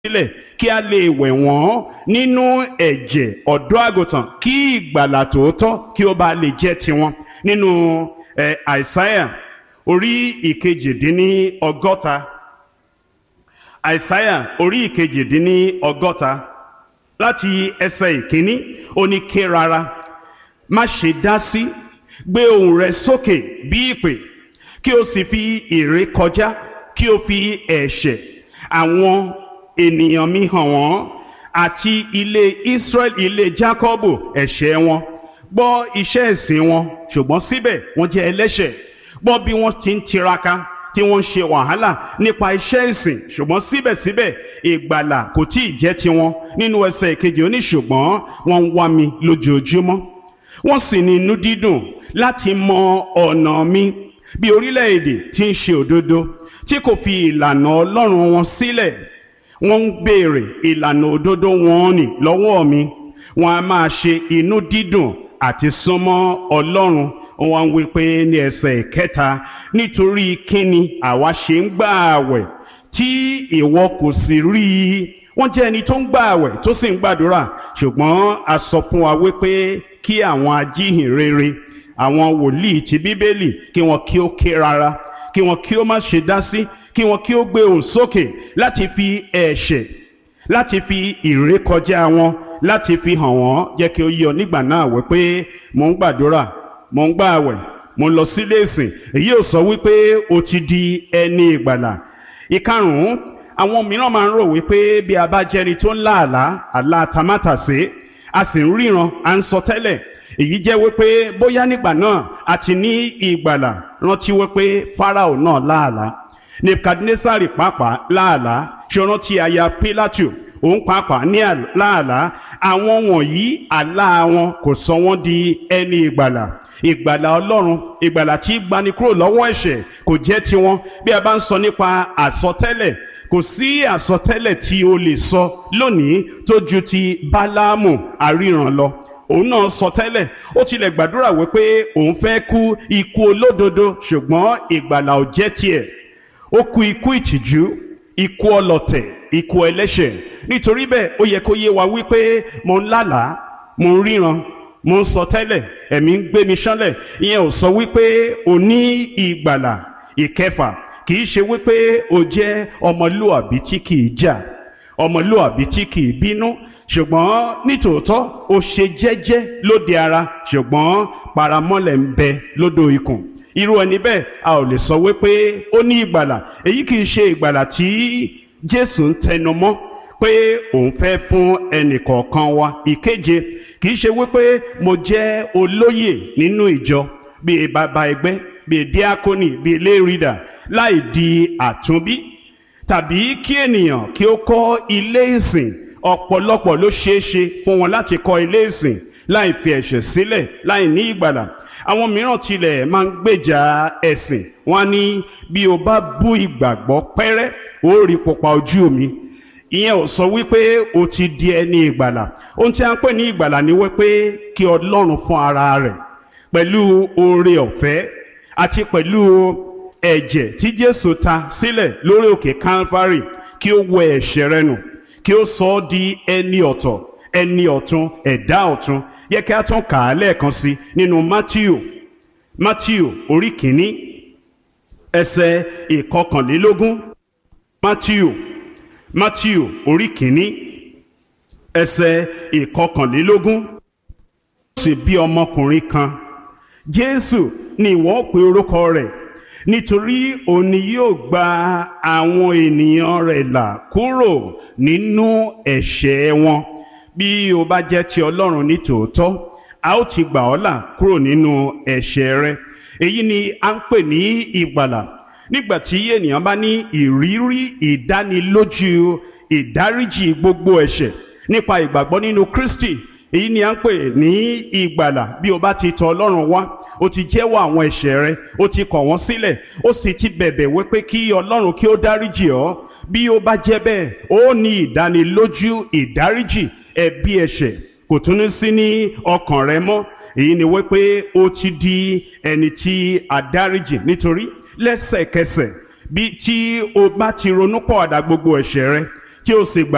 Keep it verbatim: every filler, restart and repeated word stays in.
sílẹ̀ kí a lè wẹ̀ wọ́n nínú ẹ̀jẹ̀ ọ̀dọ́ àgùntàn kí ìgbàlà tòótọ́ kí ó bá lè jẹ́ tiwọn. Nínú ẹ̀ àìsáyà orí ìkejìdínní ọgọ́ta àìsáyà orí ìkejìdínní ọgọ́ta láti ẹsẹ̀ ìkíní ó ní ké rárá má ṣe dá sí, gbé ohùn rẹ sókè bí ìpè, kí o sì fi ìrékọjá kí o fi ẹ̀ṣẹ̀ àwọn ènìyàn mi hàn wọ́n àti ilé Israel ilé Jákọ́bù ẹ̀ṣẹ̀ wọn. Gbọ́ iṣẹ́ ìsìn wọn ṣùgbọ́n síbẹ̀ wọ́n jẹ́ ẹlẹ́ṣẹ̀. Gbọ́ bí wọ́n ti ń tiraka tí wọ́n ń ṣe wàhálà nípa iṣẹ́ ìsìn ṣùgbọ́n síbẹ̀síbẹ̀ ìgbàlà kò tí ì jẹ́ tiwọn. Nínú ẹsẹ̀ ìkejì ó ní ṣùgbọ́n wọ́n ń wá mi lójoojúmọ́, wọ́n sì ní inú dídùn láti mọ ọ̀nà mi, bí orílẹ̀-èdè tí ń ṣe òdodo tí kò fi ìlànà Ọlọ́run wọn sílẹ̀. Wọ́n ń béèrè ìlànà òdodo wọn nì lọ́wọ́ mi, wọ́n á máa ṣe inú dídùn àti súnmọ́ Ọlọ́run. Wọ́n wí pé ní ẹsẹ̀ ìkẹta, nítorí kíni àwa ṣe ń gbà àwẹ̀ tí ìwọ kò sì rí i. Wọ́n jẹ́ ẹni tó ń gbà àwẹ̀ tó sì ń gbàdúrà, ṣùgbọ́n a sọ fún wa wípé kí àwọn ajíhìnrere, àwọn wòlíì ti Bíbélì, kí wọn kí ó ké rárá, kí wọn kí ó má ṣe dá sí, kí wọn kí ó gbé ohùn sókè láti fi ẹ̀ṣẹ̀, láti fi ìrékọjá wọn, láti fi hàn wọ́n. Jẹ́ kí ó yé ọ nígbà náà wípé mò ń gbàdúrà, mò ń gbààwẹ̀, mò ń lọ sílé ìsìn. Èyí ò sọ wípé o ti di ẹni ìgbàlà. Ìkarùn-ún, àwọn mìíràn máa ń rò wípé bí a bá jẹ́ni tó ń lá àlá àlá tamátàsé, a sì ń ríran, à ń sọ tẹ́lẹ̀, èyí jẹ́ wípé bóyá nígbà náà a ti ní ìgbàlà. Rántí wípé Fáráò náà lá àlá, Nebukadnesari pàápàá lá àlá, ṣe rántí aya Pílátù, òun pàápàá ní lá àlá. Àwọn wọ̀nyí àlá wọn kò sọ wọ́n di ẹni ìgbàlà. Ìgbàlà Ọlọ́run, ìgbàlà tí gbani kúrò lọ́wọ́ ẹ̀ṣẹ̀, kò jẹ́ tiwọn. Bí a bá ń sọ nípa àsọtẹ́lẹ̀, kò sí àsọtẹ́lẹ̀ tí o lè sọ lónìí tó ju ti Báláámù aríran lọ. Òun náà sọ tẹ́lẹ̀, ó tilẹ̀ gbàdúrà wípé òun fẹ́ kú ikú olódodo, ṣùgbọ́n ìgbàlà ò jẹ́ tiẹ̀. Ó kú ikú ìtìjú, ikú ọlọ̀tẹ̀, ikú ẹlẹ́ṣẹ̀. Nítorí bẹ́ẹ̀ ó yẹ kó yé wa wípé mo ń lálàá, mo ń ríran, mo ń sọ tẹ́lẹ̀, ẹ̀mí ń gbé mi ṣánlẹ̀. Ìyẹn ò sọ wípé o ní ìgbàlà. Ìkẹfà, kì í ṣe wípé o jẹ́ ọmọlúàbí tí kì í jà, ọmọlúàbí tí kì í bínú, ṣùgbọ́n nítòótọ́ o ṣe jẹ́jẹ́ lóde ara, ṣùgbọ́n paramọ́lẹ̀ ń bẹ lódò ikùn. Irú ẹni bẹ́ẹ̀ a ò lè sọ wípé ó ní ìgbàlà. Èyí kì í ṣe ìgbàlà tí Jésù ń tẹnu mọ́ pé òun fẹ́ fún ẹnì kọ̀ọ̀kan wa. Ìkeje, kì í ṣe wípé mo jẹ́ olóyè nínú ìjọ, bíi bàbá ẹgbẹ́, bíi díákónì, bíi lérìdà, láì di àtúnbí, tàbí kí ènìyàn kí ó kọ́ ilé ìsìn. Ọ̀pọ̀lọpọ̀ ló ṣeé ṣe fún wọn láti kọ́ ilé ìsìn láì fi ẹ̀ṣẹ̀ sílẹ̀, láì ní ìgbàlà. Àwọn mìíràn tilẹ̀ máa ń gbèjà ẹ̀sìn. Wọ́n á ní bí o bá bú ìgbàgbọ́ pẹ́rẹ́, ó rí pupa ojú mi. Ìyẹn ò sọ wípé o ti di ẹni ìgbàlà. Ohun tí a ń pè ní ìgbàlà ni wípé kí Ọlọ́run fún ara rẹ̀ pẹ̀lú oore ọ̀fẹ́ àti pẹ̀lú ẹ̀jẹ̀ tí Jésù ta sílẹ̀ lórí òkè Calvary, kí ó wẹ ẹ̀ṣẹ̀ rẹ nù, kí ó sọ ọ́ di ẹni ọ̀tọ̀, ẹni ọ̀tun, ẹ̀dá ọ̀tun. Yẹ kí a tún kà á lẹ́ẹ̀kan sí nínú Mátíù, Mátíù orí kìíní ẹsẹ̀ ìkọkànlélógún. Mátíù, Mátíù orí kìíní ẹsẹ̀ ìkọkànlélógún. Sì bí ọmọkùnrin kan, Jésù ni ìwọ pe orúkọ rẹ̀, nítorí òun ni yóò gba àwọn ènìyàn rẹ̀ là kúrò nínú ẹ̀ṣẹ̀ wọn. Bí o bá jẹ́ ti Ọlọ́run ní tòótọ́, a ó ti gbà ọ́ là kúrò nínú ẹ̀ṣẹ̀ rẹ. Èyí ni a ń pè ní ìgbàlà. Nígbà tí ènìyàn bá ní ìrírí ìdánilójú ìdáríjì gbogbo ẹ̀ṣẹ̀ nípa ìgbàgbọ́ nínú Kristi, èyí ni a ń pè ní ìgbàlà. Bí o bá ti tọ̀ Ọlọ́run wá, o ti jẹ́wọ́ àwọn ẹ̀ṣẹ̀ rẹ, o ti kọ̀ wọ́n sílẹ̀, o sì ti bẹ̀bẹ̀ wípé kí Ọlọ́run kí ó dáríjì ọ́. Bí ó bá jẹ́ bẹ́ẹ̀, ó ní ìdánilójú ìdáríjì ẹ̀bi ẹ̀ṣẹ̀, kò tún ní sí ní ọkàn rẹ mọ́. Èyí ni wípé ó ti di ẹni tí a dáríjì, nítorí lẹ́sẹ̀kẹsẹ̀ bí tí o bá ti ronúpọ̀àdà gbogbo ẹ̀ṣẹ̀ rẹ tí o sì gbà